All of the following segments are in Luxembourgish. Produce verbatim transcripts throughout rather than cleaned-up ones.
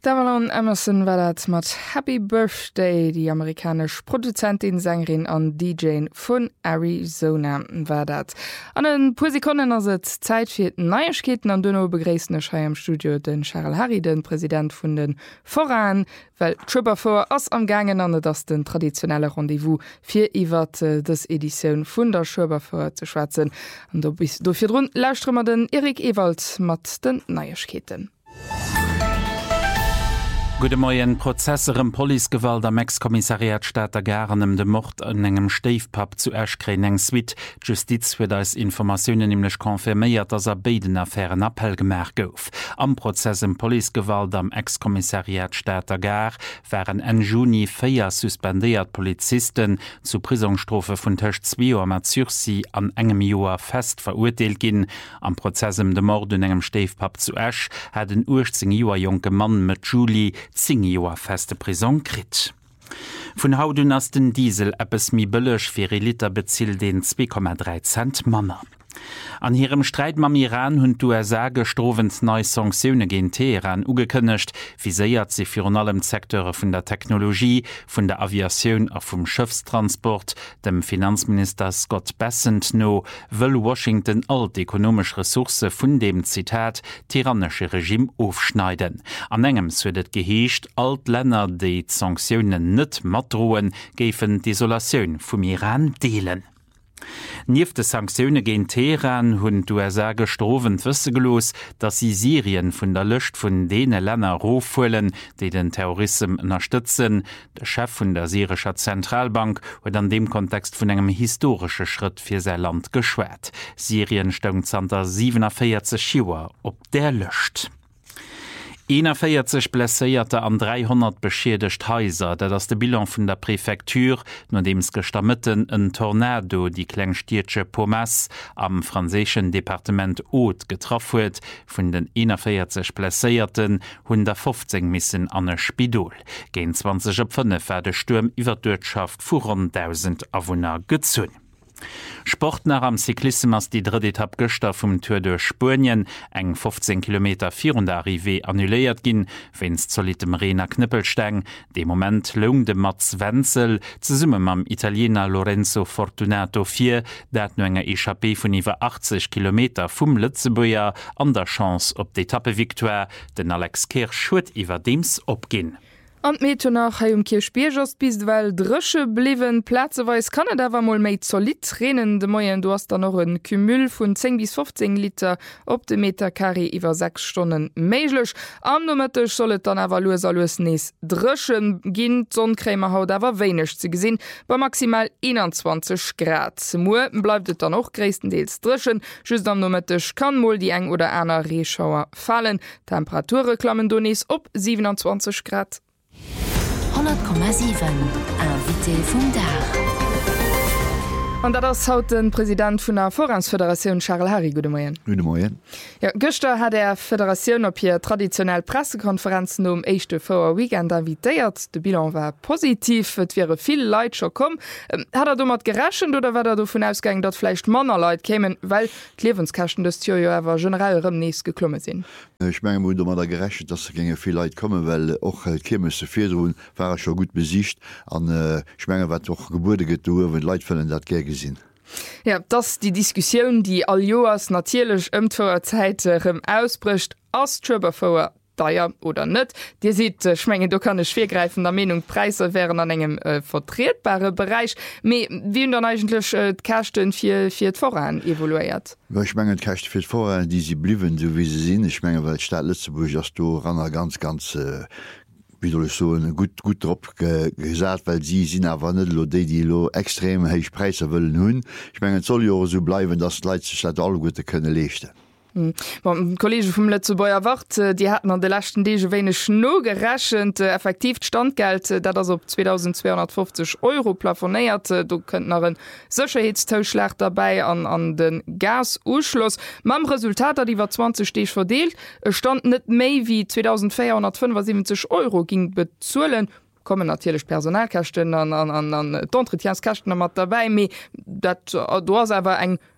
Davalon Emerson war dat mat Happy Birthday, die amerikasch Produzentin, Sängerin an D J vun Arizona war dat. An den Pusikonnen as et Zeit fir Neuegkeeten an dënno begréesne Schei am Studio den Charles Harry, den Präsident vun den Voran, well Tripper vor ass am gangen an dats den traditionelle Rendevous fir iwwer des Editionioun vun der Schëber vor ze schwatzen. An do bis do fir run Lausstrmmer den Erik Ewald mat den Neuegkeeten. Gute Morgen. Prozesserem Polizeigewalt am Ex-Kommissariat Staater Garenem de Mord an engem Steifpap zu Erschkren eng Swit. Justiz wird als Informationen nämlich konfirmiert, dass er beiden Affären Appell gemerk gouf. Am Prozess im Polizeigewalt am Ex-Kommissariat Staater Gar waren en Juni feier suspendiert Polizisten zu Prisonstrofe vun Tech zwei Joer mat Sursi an engem Joer fest verurteilt gin. Am Prozess im de Mord an engem Steifpap zu Esch hat den achtzehn Joer junge Mann mit Julie zehn Joer feste Prison krit. Von hautun ass den Diesel eppes mi bëllech fir e Liter bezielt den zwei Komma drei Cent Manner. An ihrem Streit mam Iran hunn d'U S A gestrovent neue Sanktionen gegen Teheran ugekënnecht, wie séiert sie fir an allem Sekteure vun der Technologie, vun der Aviation a vum Schiffstransport. Dem Finanzminister Scott Bessent no wëll Washington all d'ökonomisch Ressource vun dem Zitat tyrannische Regime aufschneiden. An engem huet geheescht, alt Länder déi Sanktionen net matdroen, géifen d'Isolationun vum Iran deelen. Nief de Sanktiune gegen Teheran hunn d'U S A gestrowen wësse gelos, dat sie Syrien vun der Lëcht vun dene Länner rohfuelen, déi den Terrorism unterstützen. Der Chef vun der syrischer Zentralbank huet an dem Kontext vun engem historische Schritt fir se Land geschwert. Syrien stongt zanter siebenundvierzig Joer op der Lëcht. einundvierzig blesséierte an dreihundert beschädigt Häuser, dat ass de Bilan vun der Präfektur, no dems gestammetten en Tornado die Kklengstiertsche Pommes am franzéschen Departement Haute getroffen huet, vun den einundvierzig blesséierten hundertfünfzehn missen an e Spidol. Gen zwanzig op fünf war de Sturm iwwer d'Wirtschaft vu rund tausend Awohner gezünn. Sport nach am Cyklismus die dritte Etappe gestern vom Tour de Spanien eng fünfzehn Kilometer vier der Arrivée annuléiert gin, wenn's solitem Renner Knüppelsteng. De Moment lung de Mats Wenzel ze summe mam Italiener Lorenzo Fortunato vier, dat no enger Echappée vun iwwer achtzig Kilometer vum Lützebuer an der Chance op d'Etappe Victoire, den Alex Kirch huet iwwer dems opgin. An Meto nach ha um Kirchbierjost bis well Drësche bliwen Plazeweis kann et dawer moll méi solid rennen de Moien du hast da noch een Kümül vun zehn bis fünfzehn Liter op de Meter Carré iwwer sechs Stunden méiglech. Annomëttech sollet dann awer loes alles nees Drëschen ginn Sonnkrämer haut awer wéineg ze gesinn bei maximal einundzwanzig Grad. Mu bleibt et dann noch gréistendeels Drëschen, just annomëttech kann moll die eng oder aner Reeschauer fallen. Temperature klammen du nees op siebenundzwanzig Grad. hundert Komma sieben Invité vum Dach. Und das haut den Präsident vun der Vorrangsföderation Charles Harry. Gute Morgen. Gute Morgen. Ja, gestern hat der Föderation op hier traditionell Pressekonferenzen um echte vor Weekend invitiert. De Bilan war positiv, et wäre viel Leid schon kom. Ähm, hat er dummer geraschen oder war er davon ausgegangen, dat vielleicht Manner Leute kämen, weil Lebenskasten des Tierwer generell nees geklommen sind? Ich meine, wo dummer da gerecht, dass er ginge viel Leid kommen, weil auch chemisse Fedroen war schon gut besicht an äh, ich meine, wat doch Geburte getue, wenn Leid fällen dat ge gesinn. Ja, das die Diskussion, die all Joas natierlech ëmtvorer Zeit äh, ausbricht, as Tripper vor Deier oder net. Dir sieht äh, schmengen du kann schwergreifender Meinung Preise wären an engem äh, vertretbare Bereich. Me, wie dann eigentlich äh, Kächten fir voran evaluiert? Ich meine, Kächte fir voran, die sie bliwen, so wie sie sind. Ich meine, weil Stadt Lützeburg hast du ran ganz ganz äh, wie so gut gut drop ge, gesagt, weil sie sind aber net lo die, die lo extrem heich Preise wollen hunn. Ich meine, soll ja so bleiben, dass Leute alle gute könne lechten. Bon, Kollege vum Letzebauer Wart, die hatten an de lachten Dege wéine Schno gerechend äh, effektiv Standgeld, äh, dat ass op zweitausendzweihundertfünfzig Euro plafonéiert. Äh, du könnt nach een Sicherheitstauschlacht dabei an, an den Gasuschloss. Mam Resultat, dat iwwer zwanzig Stech verdeelt, äh, stand net méi wie zweitausendvierhundertfünfundsiebzig Euro ging bezuelen. Kommen natürlich Personalkachten an, an, an, an d'Entretienskachten mat dabei, méi dat äh, do awer eng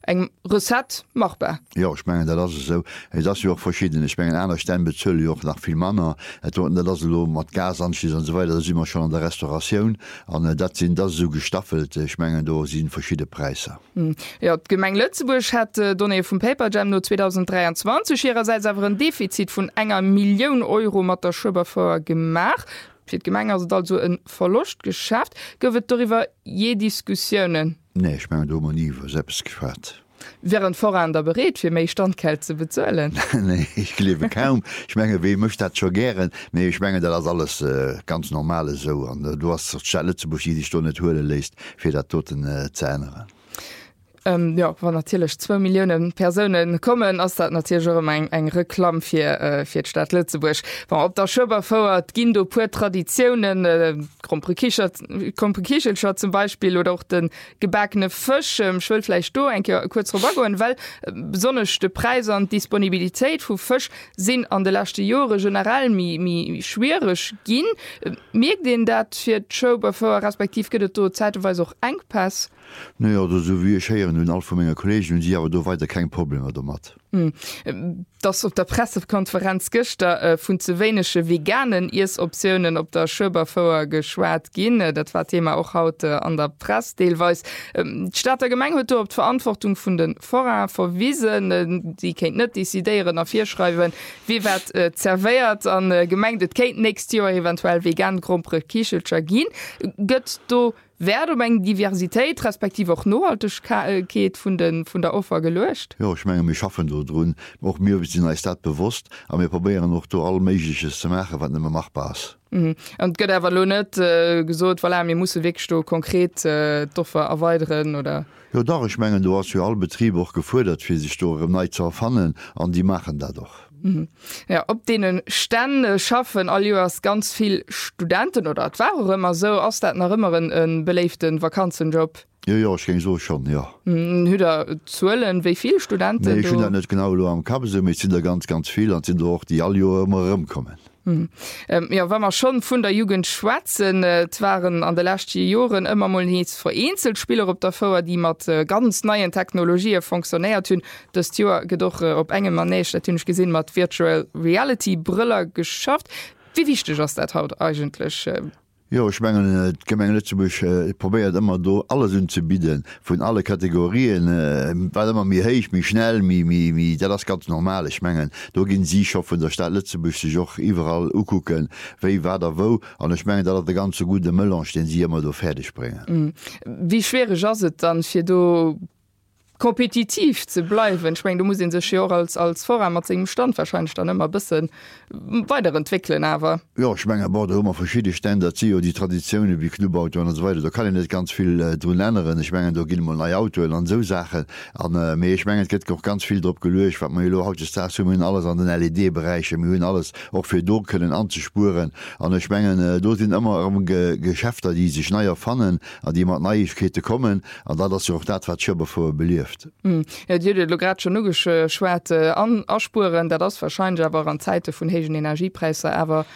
eng Reset machbar. Ja ich mein, dat so dat jo verschieden ich mengen einer Stein bezull joch nach viel Manner dat lo mat Gas anschli so weiter dat immer schon an der Restauration an dat sinn dat so gestaffelt ich mengen do sinn verschiedene Preise. Hm. Ja Gemeng Lützeburg hat äh, Donne vum Paper Jam no zwanzig dreiundzwanzig ihrerseits awer een Defizit vun enger Millioun Euro mat der Schëber vor gemach. fir Gemeng as also en Verlust geschafft, gowet darüber je Diskussionen. Nee, ich mein, do man nie selbst gefragt. Wären voran der bereet fir méi Standkeld ze bezzuelen. Nee, ich lebe kaum. Ich menge wie mocht dat zo gieren, nee ich menge dat das alles äh, ganz normale so an du hast Schelle zu beschie die Stunde hole leest fir dat toten äh, Zänere. Ähm, ja war natürlich zwei Millionen Personen kommen ass dat natürlich eng eng Reklam fir äh, fir Stadt Lützeburg. Wa op der Schëber vorert ginn do puer Traditionen äh, Komplikichelscher zum Beispiel oder auch den gebackene Fisch ähm, Schwfleisch do enke kurz Robagoen, weil äh, besonnechte Preise an Disponibilitéit vu Fisch sinn an de lachte Jore general mi mi schwerisch ginn. Mir den dat fir d'Schober vor respektiv gët do zeitweise auch engpass. Nee, ja, so wie ich heieren hun all vu ménger Kolleggen die awer do weiter kein Problem do mat. Hm. Das op der Pressekonferenz gister äh, vun zewenesche veganen Is Optionen op der Schëber vorher geschwaart gin, dat war Thema auch haut äh, an der Pressdeelweis. Ähm, Staat der Gemeng huet op Verantwortung vun den Vorrat verwiesen, äh, die kennt net desideieren a vier schreiben, wie werd äh, zerveiert an äh, Gemenget Kate next Jahr eventuell vegan Grompre Kichelscher gin. Gött du wer um eng Diversitéit respektiv auch Nohaltegkeet vun den vun der Offer gelecht? Ja ich menge mir schaffen do drun och mir wie sinn Staat bewusst, a mir probieren noch do all méiges ze machen, wat nimmer machbar ist. Mhm. Und gëtt awer lo net äh, gesot voilà, mir muss wegsto konkret äh, Doffer erweiteren oder. Ja da ich mengen du hast ja all Betrieb auch gefordert fir sich do im Neid zu erfannen an die machen dat doch. Mhm. Ja, op denen Stände schaffen all Joers ganz viel Studenten oder war immer so ass dat nach immer en beleeften Vakanzenjob. Ja, ja, ich ging so schon ja Hüder zuelen wie viel Studenten nee, ich net genau am Kap sind da ganz ganz viel an sind auch die all Jo immer rumkommen. Mhm. Ähm, ja wenn man schon vun der Jugend schwatzen äh, waren an der letzte Joren immer mal nichts vereinzelt Spieler op der Vor die mat äh, ganz neuen Technologie funktioniert hun das gedoch äh, op engem man natürlich gesinn mat Virtual Reality Brille geschafft. Wie wichtig ist dat haut eigentlich? Äh, Ja ich mengen et Gemeng Lützeburg äh, probiert immer do alles hun ze bieden vun alle Kategorien äh, weil immer mir heich mi schnell mi mi mi dat das ganz normal ich mengen do ginn sie scho vun der Stadt Lützeburg se joch iwwerall ukucken wéi war der wo an ich mengen dat de ganz gute Mëllerch den sie immer do fertig bringen. Mhm. Wie schwere jaset dann fir do kompetitiv zu bleiben. Ich meine, du musst in sich als als vorratsgem Stand wahrscheinlich dann immer ein bisschen weiterentwickeln, aber ja ich meine aber da immer verschiedene Stände ziehen die Traditionen wie Knubauto und so weiter da kann ich nicht ganz viel äh, drin lernen. Ich meine da gehen mal neue Auto und so Sachen und äh, ich meine es geht auch ganz viel drauf gelöst was man heute alles an den L E D-Bereichen wir haben alles auch für dort können anzuspuren und ich meine äh, dort sind immer um Ge Geschäfte die sich neu erfahren und die mit Neuigkeiten kommen und da das ja auch das was schon bevor belieft. Mm. Ja, grad schon nugesche Schwerte an Ausspuren, da das wahrscheinlich aber an Zeiten von hegen Energiepreise aber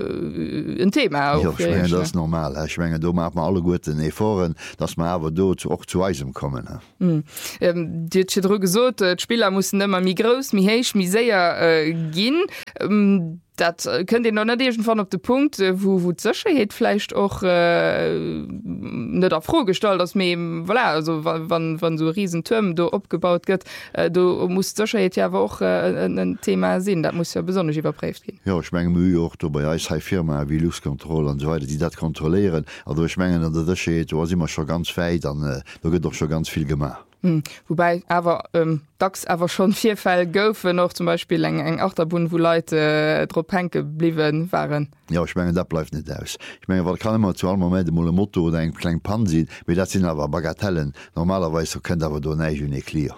äh, ein Thema auch, ja, ich mein, das normal ich mein, du macht man alle guten Eforen dass man aber dort auch zu Eisem kommen mm. ähm, gesagt, Spieler mussten immer mi groß mi heich mi sehr äh, gehen ähm, dat könnt ihr noch nicht von op de Punkt wo wo Sicherheit vielleicht auch äh, net der froh gestaltt dass mir voilà, also wann wann so riesentürmen du abgebaut wird äh, du musst Sicherheit ja auch äh, ein Thema sehen das muss ja besonders überprüft gehen. Ja ich meine Mühe auch bei Firma wie Luftkontrolle und so weiter die dat kontrollieren also ich mengen an der Sicherheit was immer schon ganz feit dann äh, da wird doch schon ganz viel gemacht. Hm. Wobei aber ähm, dacks aber schon vier Fall goufe noch zum Beispiel eng eng Achterbun wo Leute äh, Drpenke blieben waren. Ja ich meine dat bleibt net aus. Ich meine wat kann immer zu allem moment mo Motto oder eng klein Pan sinn, wie dat sind aber Bagatellen normalerweise so kennt aber do ne uniklier.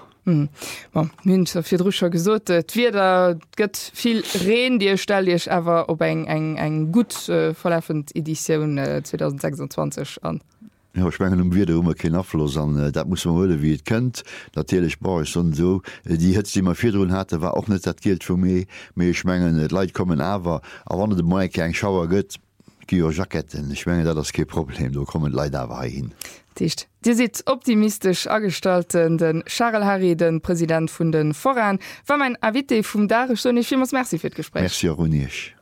Münfir Drcher gesot wie der gëtt viel Reen Dir stell Dich awer op eng eng eng gut äh, verläffend Editionioun äh, zwanzig sechsundzwanzig an. Ja, ich mein, um wieder um kein Abfluss an äh, dat muss man hole wie het kennt natürlich bar schon so äh, die het die man vier hatte war auch net dat gilt für me me schmengen het Leiit kommen awer a wann de Mai eng Schauer gött Gier Jacketten ich menge dat das ke Problem, do kommen leider war hin. Ticht. Di si optimistisch agestalten den Charles Harry den Präsident vun den Voran, war mein Avité vum Dare schon ich firmers Merczi fir d Gespräch. Merci ironisch.